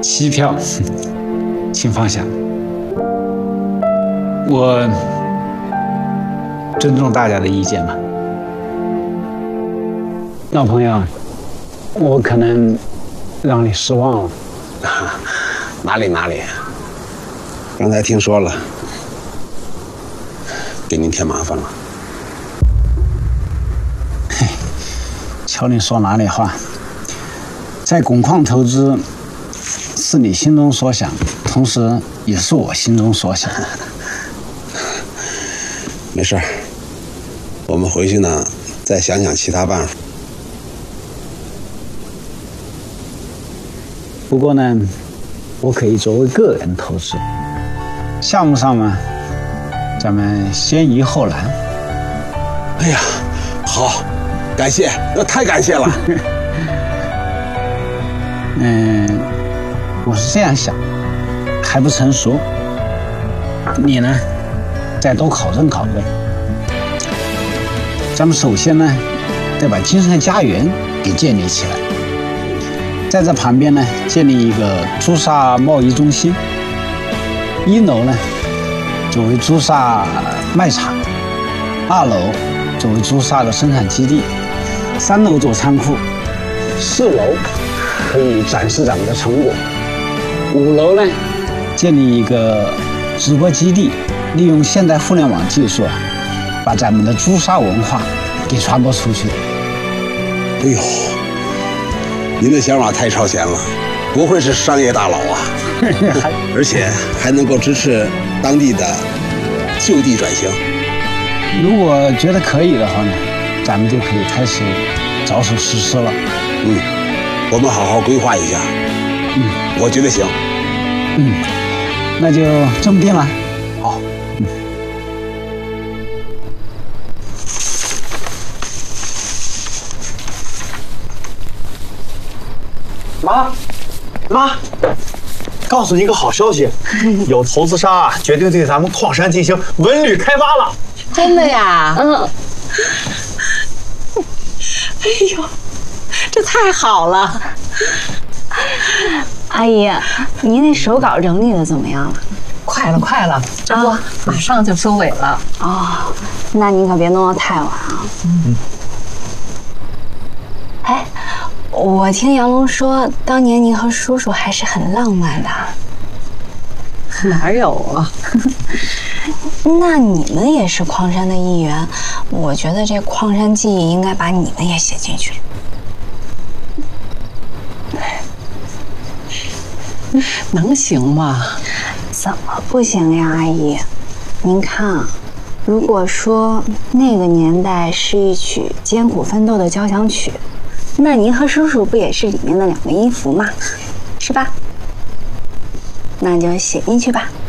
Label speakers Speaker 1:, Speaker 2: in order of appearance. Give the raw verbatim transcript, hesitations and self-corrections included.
Speaker 1: 期票，请放下。我尊重大家的意见嘛。老朋友，我可能让你失望了。
Speaker 2: 哪里哪里，刚才听说了，给您添麻烦了。
Speaker 1: 嘿，瞧你说哪里话，在汞矿投资是你心中所想，同时也是我心中所想。
Speaker 2: 没事儿，我们回去呢，再想想其他办法。
Speaker 1: 不过呢，我可以作为个人投资，项目上嘛，咱们先易后难。
Speaker 2: 哎呀，好，感谢，那太感谢了。
Speaker 1: 嗯，我是这样想，还不成熟，你呢，再多考证考证。咱们首先呢，得把金山家园给建立起来。在这旁边呢，建立一个朱砂贸易中心。一楼呢，作为朱砂卖场；二楼作为朱砂的生产基地；三楼做仓库；四楼可以展示咱们的成果；五楼呢，建立一个直播基地，利用现代互联网技术啊，把咱们的朱砂文化给传播出去。
Speaker 2: 哎呦！您的想法太超前了，不愧是商业大佬啊！而且还能够支持当地的就地转型。
Speaker 1: 如果觉得可以的话呢，咱们就可以开始着手实施了。
Speaker 2: 嗯，我们好好规划一下。
Speaker 1: 嗯，
Speaker 2: 我觉得行。
Speaker 1: 嗯，那就这么定了。
Speaker 2: 好。嗯。
Speaker 3: 妈，妈，告诉你一个好消息，有投资商啊决定对咱们矿山进行文旅开发了。
Speaker 4: 真的呀？嗯。哎呦，这太好了！
Speaker 5: 阿姨，您那手稿整理的怎么样了？
Speaker 4: 快了，快了，这不、啊、马上就收尾了。
Speaker 5: 哦，那您可别弄得太晚啊。嗯。哎。我听杨龙说，当年您和叔叔还是很浪漫的。
Speaker 4: 哪有啊？
Speaker 5: 那你们也是矿山的一员，我觉得这矿山记忆应该把你们也写进去。
Speaker 4: 能行吗？
Speaker 5: 怎么不行呀，阿姨？您看啊，如果说那个年代是一曲艰苦奋斗的交响曲，那您和叔叔不也是里面的两个音符吗？是吧？那就写进去吧。